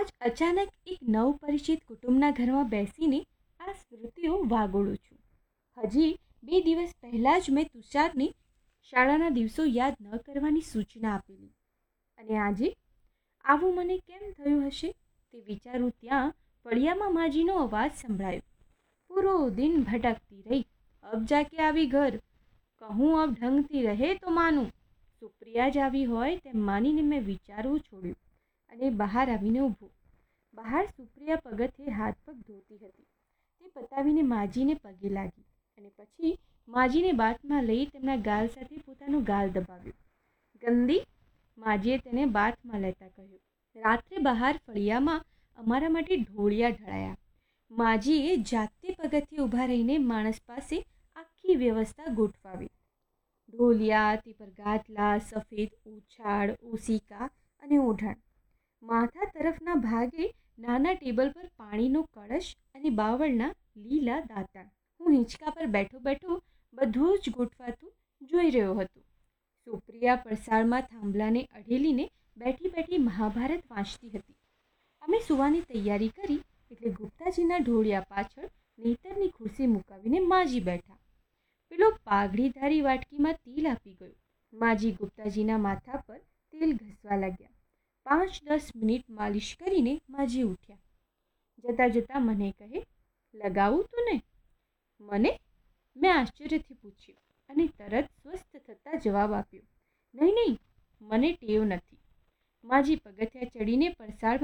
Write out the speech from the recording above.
આજ અચાનક એક નવપરિચિત કુટુંબના ઘરમાં બેસીને આ સ્મૃતિઓ વાગોળું છું. હજી 2 દિવસ પહેલાં જ મેં તુષારને શાળાના દિવસો યાદ ન કરવાની સૂચના આપેલી અને આજે આવું મને કેમ થયું હશે તે વિચારું ત્યાં ફળિયામાં માજીનો અવાજ સંભળાયો. પૂરો દિન ભટકતી રહી, અબ જાકે આવી ઘર, કહું અબ ઢંગથી રહે તો માનું. સુપ્રિયા જ આવી હોય તેમ માનીને મેં વિચારવું છોડ્યું અને બહાર આવીને ઊભો. બહાર સુપ્રિયા પગથિયે હાથ પગ ધોતી હતી. તે પતાવીને માજીને પગે લાગી અને પછી માજીને બાથમાં લઈ તેમના ગાલ સાથે પોતાનું ગાલ દબાવ્યું. ગંદી, માજીએ તેને બાથમાં લેતા કહ્યું. રાત્રે બહાર ફળિયામાં અમારા માટે ઢોળિયા ઢળાયા. માજીએ જાતે પગથિયે ઊભા રહીને માણસ પાસે આખી વ્યવસ્થા ગોઠવાવી. ઢોલિયા, તે પર ગાદલા, સફેદ ઉછાળ, ઓશિકા અને ઓઢણ. માથા તરફના ભાગે નાના ટેબલ પર પાણીનો કળશ અને બાવળના લીલા દાંતણ. હું હિંચકા પર બેઠો બેઠો બધું જ ગોઠવાતું જોઈ રહ્યો હતો. સુપ્રિયા પરસાળમાં થાંભલાને અઢેલીને બેઠી બેઠી મહાભારત વાંચતી હતી. અમે સુવાની તૈયારી કરી એટલે ગુપ્તાજીના ઢોળિયા પાછળ નેતરની ખુરશી મુકાવીને માજી બેઠા. પેલો પાઘડીધારી વાટકીમાં તેલ આપી ગયો. માજી ગુપ્તાજીના માથા પર તેલ ઘસવા લાગ્યા. 5-10 મિનિટ માલિશ કરીને માજી ઉઠ્યા. જતાં જતાં મને કહે, લગાવું તું ને? મને? મેં આશ્ચર્યથી પૂછ્યું અને તરત સ્વસ્થ થતાં જવાબ આપ્યો, નહીં નહીં, મને ટેવ નથી. માજી પગથિયા ચડીને પરસાળ